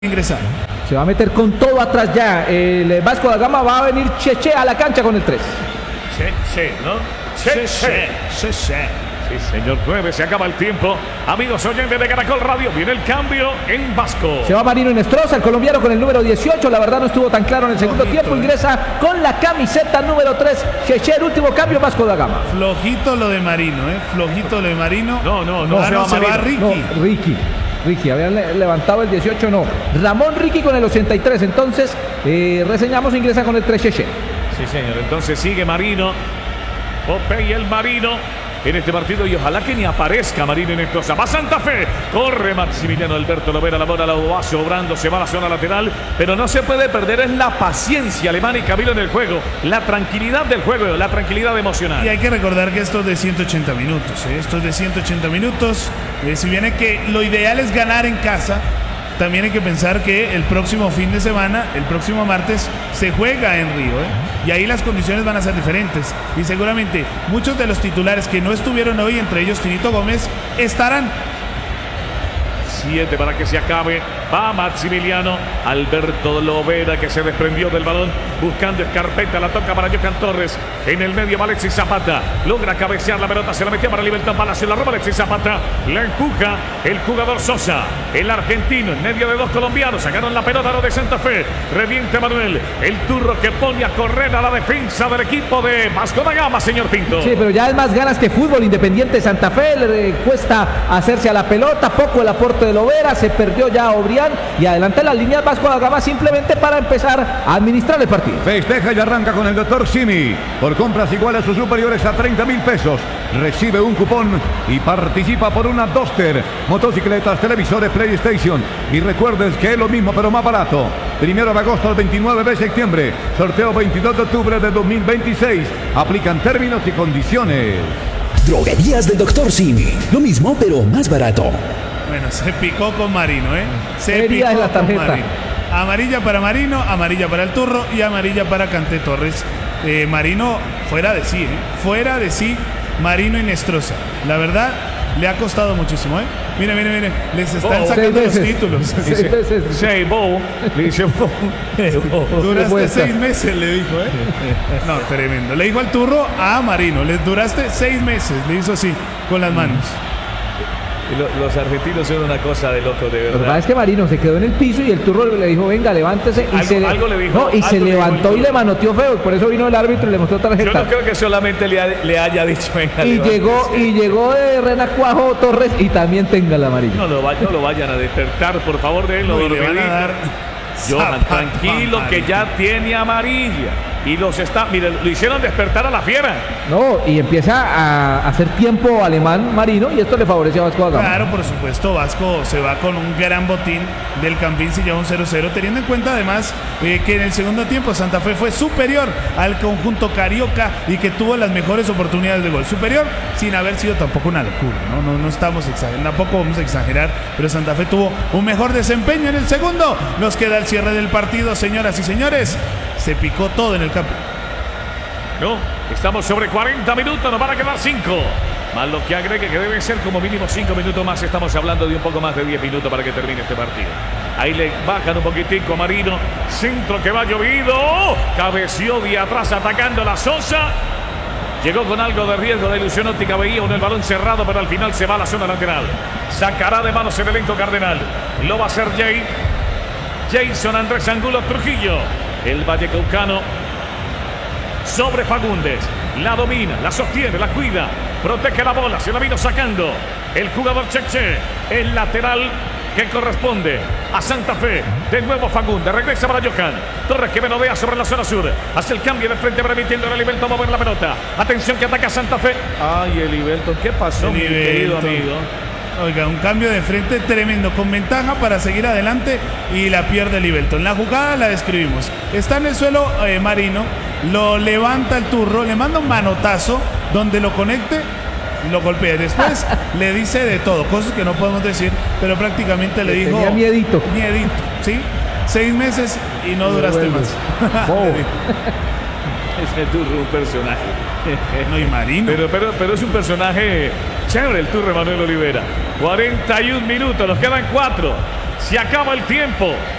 ingresar. Se va a meter con todo atrás ya. El Vasco da Gama va a venir Cheche a la cancha con el 3. Cheche, ¿no? Cheche. Sí, señor, 9, se acaba el tiempo. Amigos oyentes de Caracol Radio, viene el cambio en Vasco. Se va Marino Inestrosa, el colombiano con el número 18. La verdad no estuvo tan claro en el segundo tiempo. Ingresa con la camiseta número 3. Cheche, el último cambio, Vasco da Gama. Flojito lo de Marino, Flojito lo de Marino. No, se va Ricky. No, Ricky, habían levantado el 18, no. Ramón Ricky con el 83. Entonces, reseñamos, ingresa con el 3 Cheche. Sí, señor. Entonces sigue Marino. Popeye el Marino en este partido y ojalá que ni aparezca Marino en esto. Va Santa Fe, corre Maximiliano Alberto Lovera, la bola la va sobrando, se va a la zona lateral, pero no se puede perder, es la paciencia alemana y Camilo en el juego, la tranquilidad del juego, la tranquilidad emocional. Y hay que recordar que esto es de 180 minutos, esto es de 180 minutos, si viene que lo ideal es ganar en casa, también hay que pensar que el próximo fin de semana, el próximo martes, se juega en Río, y ahí las condiciones van a ser diferentes. Y seguramente muchos de los titulares que no estuvieron hoy, entre ellos Tinito Gómez, estarán. 7 para que se acabe. Va Maximiliano Alberto Lovera, que se desprendió del balón buscando escarpeta, la toca para Johan Torres. En el medio va Alexis Zapata, logra cabecear la pelota, se la metió para Libertad Palacio, la roba Alexis Zapata, la empuja el jugador Sosa, el argentino en medio de dos colombianos, sacaron la pelota a los de Santa Fe, reviente Manuel, el turro que pone a correr a la defensa del equipo de Vasco da Gama, señor Pinto. Sí, pero ya es más ganas que fútbol. Independiente Santa Fe le cuesta hacerse a la pelota, poco el aporte de Lovera, se perdió ya Obrián y adelante las líneas Vasco da Gama simplemente para empezar a administrar el partido. Festeja y arranca con el doctor Simi. Por compras iguales o superiores a 30,000 pesos. Recibe un cupón y participa por una Duster, motocicletas, televisores, PlayStation. Y recuerdes que es lo mismo pero más barato. 1 de agosto al 29 de septiembre. Sorteo 22 de octubre de 2026. Aplican términos y condiciones. Droguerías del doctor Simi. Lo mismo pero más barato. Bueno, se picó con Marino, Se Sería picó la tarjeta. con Marino. Amarilla para Marino, amarilla para el Turro y amarilla para Canté Torres. Marino fuera de sí, Fuera de sí, Marino Inestrosa. La verdad, le ha costado muchísimo, Mire, les están sacando los títulos. 6 veces. Sí, Bo, le dice Bo. Duraste 6 meses, le dijo, No, tremendo. Le dijo al Turro a Marino, le duraste 6 meses, le hizo así, con las manos. Los argentinos son una cosa de loco, de verdad. Lo que pasa es que Marino se quedó en el piso y el turro le dijo, venga, levántese. Y algo le dijo. Se levantó y le manoteó feo. Por eso vino el árbitro y le mostró tarjeta. Yo no creo que solamente le haya dicho, venga, y llegó de Renacuajo Torres y también tenga la amarilla. No lo vayan a despertar, por favor, de él. No, le van a dar Johan, tranquilo, que ya tiene amarilla. Y lo hicieron despertar a la fiera. No, y empieza a hacer tiempo alemán Marino y esto le favorece a Vasco da Gama. Claro, por supuesto, Vasco se va con un gran botín del Campín, se lleva un 0-0, teniendo en cuenta además que en el segundo tiempo Santa Fe fue superior al conjunto carioca y que tuvo las mejores oportunidades de gol. Superior sin haber sido tampoco una locura, no estamos exagerando, tampoco vamos a exagerar, pero Santa Fe tuvo un mejor desempeño en el segundo. Nos queda el cierre del partido, señoras y señores. Se picó todo en el campo. No, estamos sobre 40 minutos, nos van a quedar 5. Más lo que agregue que deben ser como mínimo 5 minutos más. Estamos hablando de un poco más de 10 minutos para que termine este partido. Ahí le bajan un poquitico a Marino. Centro que va llovido. Cabeció de atrás atacando la Sosa. Llegó con algo de riesgo de ilusión óptica. Veía el balón cerrado, pero al final se va a la zona lateral. Sacará de manos el elenco cardenal. Lo va a hacer Jason Andrés Angulo Trujillo. El vallecaucano sobre Fagundes, la domina, la sostiene, la cuida, protege la bola, se la vino sacando el jugador Cheche, el lateral que corresponde a Santa Fe. De nuevo Fagundes, regresa para Johan Torres, que menodea sobre la zona sur, hace el cambio de frente permitiendo a Liberto mover la pelota. Atención que ataca Santa Fe. Ay, el Liberto, ¿qué pasó, mi querido amigo? Oiga, un cambio de frente tremendo, con ventaja para seguir adelante y la pierde Liberto. En la jugada la describimos. Está en el suelo Marino, lo levanta el Turro, le manda un manotazo donde lo conecte, lo golpea. Después le dice de todo, cosas que no podemos decir, pero prácticamente le dijo... Tenía miedito, ¿sí? 6 meses y no duraste más. Es el Turro un personaje. No, y Marino. Pero es un personaje chévere el Turro Manuel Olivera. 41 minutos, nos quedan 4. Se acaba el tiempo.